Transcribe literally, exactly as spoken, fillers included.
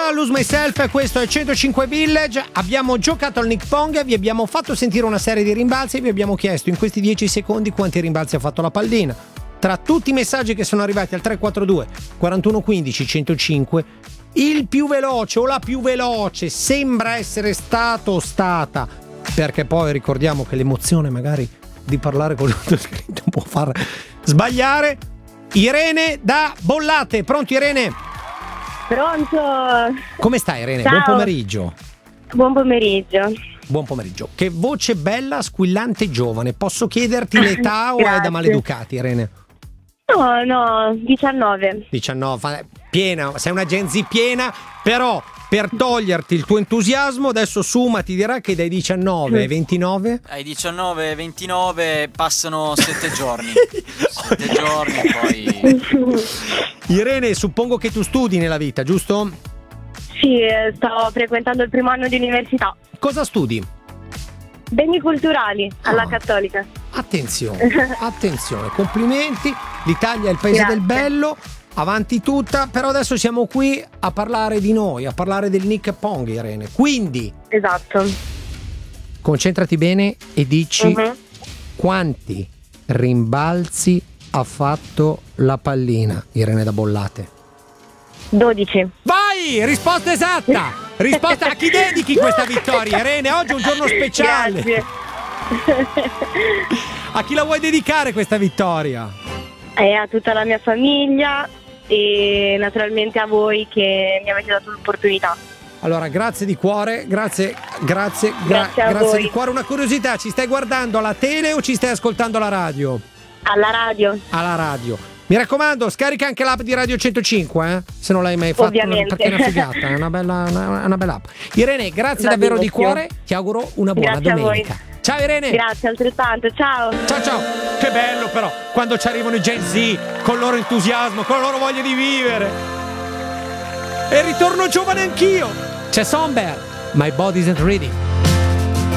Giorgia, Lose Myself, questo è centocinque Village. Abbiamo giocato al Nick Pong, vi abbiamo fatto sentire una serie di rimbalzi e vi abbiamo chiesto in questi dieci secondi quanti rimbalzi ha fatto la pallina. Tra tutti i messaggi che sono arrivati al tre quattro due quarantuno quindici centocinque, il più veloce o la più veloce sembra essere stato o stata, perché poi ricordiamo che l'emozione magari di parlare con il sottoscritto può far sbagliare, Irene da Bollate. Pronto Irene? Pronto? Come stai Irene? Ciao. Buon pomeriggio. Buon pomeriggio. Buon pomeriggio. Che voce bella, squillante, giovane. Posso chiederti l'età o è da maleducati Irene? No, no, diciannove. diciannove, piena, sei una Gen Z piena, però per toglierti il tuo entusiasmo adesso Suma ti dirà che dai diciannove ai ventinove ai diciannove e ventinove passano sette giorni. Sette giorni poi. Irene, suppongo che tu studi nella vita, giusto? Sì, sto frequentando il primo anno di università. Cosa studi? Beni culturali alla Oh. Cattolica. Attenzione, attenzione, complimenti. L'Italia è il paese Grazie. del bello, avanti tutta, però adesso siamo qui a parlare di noi, a parlare del Nick Pong, Irene. Quindi Esatto. concentrati bene e dici Mhm. quanti rimbalzi ha fatto la pallina, Irene da Bollate. dodici. Vai, risposta esatta. Risposta a chi dedichi questa vittoria, Irene? Oggi è un giorno speciale. Grazie. A chi la vuoi dedicare questa vittoria? E a tutta la mia famiglia e naturalmente a voi che mi avete dato l'opportunità. Allora, grazie di cuore, grazie, grazie, gra- Grazie a voi. di cuore. Una curiosità, ci stai guardando alla tele o ci stai ascoltando alla radio? Alla radio. Alla radio. Mi raccomando, scarica anche l'app di Radio centocinque, eh? Se non l'hai mai fatto, Ovviamente. perché è una figata, è una bella, una, una bella app. Irene, grazie Va davvero di benissimo. cuore, ti auguro una buona Grazie a voi. domenica. Ciao Irene. Grazie altrettanto, ciao. Ciao ciao. Che bello però, quando ci arrivano i Gen Z, con il loro entusiasmo, con la loro voglia di vivere. E ritorno giovane anch'io. C'è Somber, My Body Isn't Ready.